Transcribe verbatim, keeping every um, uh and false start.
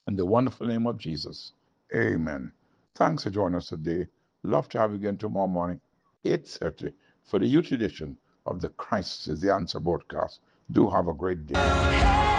In the wonderful name of Jesus, amen. Thanks for joining us today. Love to have you again tomorrow morning, eight thirty, for the youth edition of the Christ is the Answer broadcast. Do have a great day.